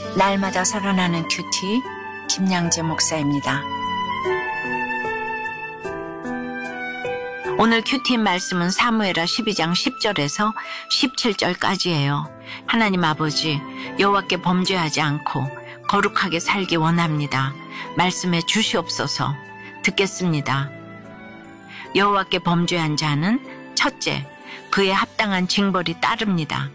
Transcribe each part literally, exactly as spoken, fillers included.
날마다 살아나는 큐티 김양재 목사입니다. 오늘 큐티 말씀은 사무엘하 십이 장 십 절에서 십칠 절까지예요. 하나님 아버지, 여호와께 범죄하지 않고 거룩하게 살기 원합니다. 말씀해 주시옵소서. 듣겠습니다. 여호와께 범죄한 자는 첫째, 그에 합당한 징벌이 따릅니다.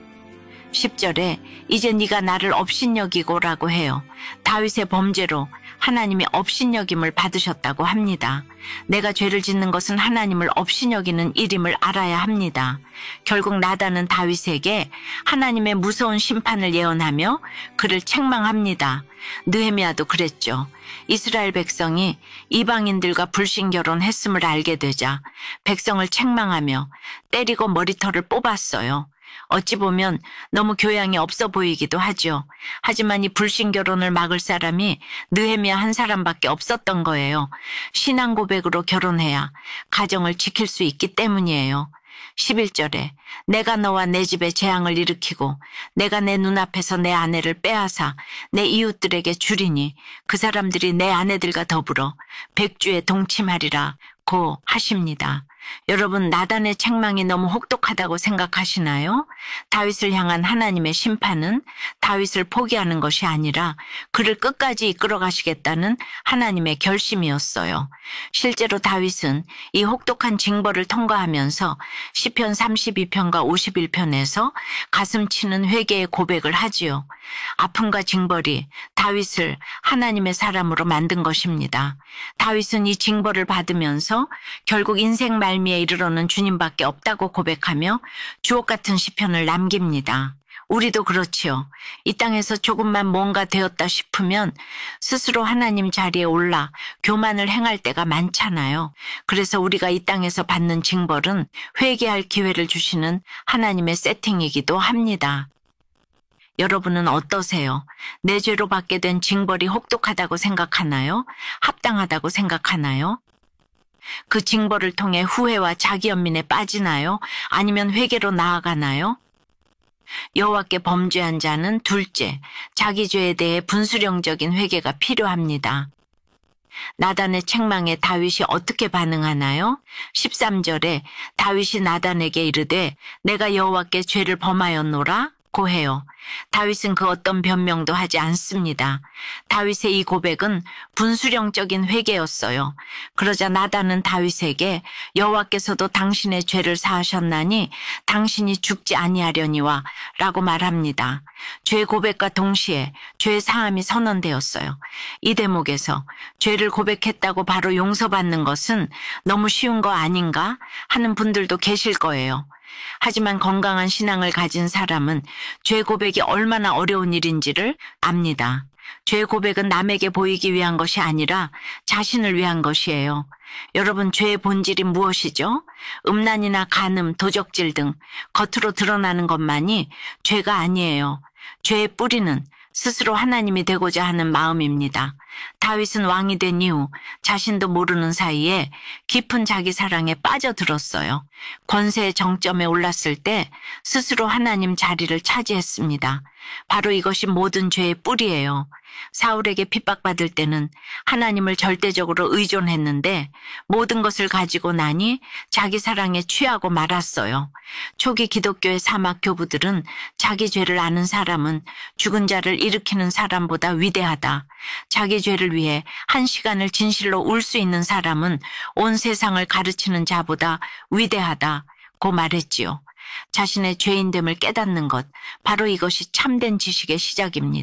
십 절에 이제 네가 나를 업신여기고라고 해요. 다윗의 범죄로 하나님이 업신여김을 받으셨다고 합니다. 내가 죄를 짓는 것은 하나님을 업신여기는 일임을 알아야 합니다. 결국 나단은 다윗에게 하나님의 무서운 심판을 예언하며 그를 책망합니다. 느헤미야도 그랬죠. 이스라엘 백성이 이방인들과 불신결혼했음을 알게 되자 백성을 책망하며 때리고 머리털을 뽑았어요. 어찌 보면 너무 교양이 없어 보이기도 하죠. 하지만 이 불신결혼을 막을 사람이 느헤미야 한 사람밖에 없었던 거예요. 신앙 고백으로 결혼해야 가정을 지킬 수 있기 때문이에요. 십일 절에 내가 너와 내 집에 재앙을 일으키고 내가 내 눈앞에서 내 아내를 빼앗아 내 이웃들에게 주리니 그 사람들이 내 아내들과 더불어 백주에 동침하리라 고 하십니다. 여러분, 나단의 책망이 너무 혹독하다고 생각하시나요? 다윗을 향한 하나님의 심판은 다윗을 포기하는 것이 아니라 그를 끝까지 이끌어 가시겠다는 하나님의 결심이었어요. 실제로 다윗은 이 혹독한 징벌을 통과하면서 시편 삼십이 편과 오십일 편에서 가슴 치는 회개의 고백을 하지요. 아픔과 징벌이 다윗을 하나님의 사람으로 만든 것입니다. 다윗은 이 징벌을 받으면서 결국 인생 말미에 이르러는 주님밖에 없다고 고백하며 주옥 같은 시편을 남깁니다. 우리도 그렇지요. 이 땅에서 조금만 뭔가 되었다 싶으면 스스로 하나님 자리에 올라 교만을 행할 때가 많잖아요. 그래서 우리가 이 땅에서 받는 징벌은 회개할 기회를 주시는 하나님의 세팅이기도 합니다. 여러분은 어떠세요? 내 죄로 받게 된 징벌이 혹독하다고 생각하나요? 합당하다고 생각하나요? 그 징벌을 통해 후회와 자기연민에 빠지나요? 아니면 회개로 나아가나요? 여호와께 범죄한 자는 둘째, 자기 죄에 대해 분수령적인 회개가 필요합니다. 나단의 책망에 다윗이 어떻게 반응하나요? 십삼 절에 다윗이 나단에게 이르되 내가 여호와께 죄를 범하였노라 고 해요. 다윗은 그 어떤 변명도 하지 않습니다. 다윗의 이 고백은 분수령적인 회개였어요. 그러자 나단은 다윗에게 여호와께서도 당신의 죄를 사하셨나니 당신이 죽지 아니하려니와 라고 말합니다. 죄 고백과 동시에 죄 사함이 선언되었어요. 이 대목에서 죄를 고백했다고 바로 용서받는 것은 너무 쉬운 거 아닌가 하는 분들도 계실 거예요. 하지만 건강한 신앙을 가진 사람은 죄 고백이 얼마나 어려운 일인지를 압니다. 죄 고백은 남에게 보이기 위한 것이 아니라 자신을 위한 것이에요. 여러분, 죄의 본질이 무엇이죠? 음란이나 간음, 도적질 등 겉으로 드러나는 것만이 죄가 아니에요. 죄의 뿌리는 스스로 하나님이 되고자 하는 마음입니다. 다윗은 왕이 된 이후 자신도 모르는 사이에 깊은 자기 사랑에 빠져들었어요. 권세의 정점에 올랐을 때 스스로 하나님 자리를 차지했습니다. 바로 이것이 모든 죄의 뿌리예요. 사울에게 핍박받을 때는 하나님을 절대적으로 의존했는데 모든 것을 가지고 나니 자기 사랑에 취하고 말았어요. 초기 기독교의 사막 교부들은 자기 죄를 아는 사람은 죽은 자를 일으키는 사람보다 위대하다. 자기 죄를 위해 한 시간을 진실로 울 수 있는 사람은 온 세상을 가르치는 자보다 위대하다고 말했지요. 자신의 죄인됨을 깨닫는 것, 바로 이것이 참된 지식의 시작입니다.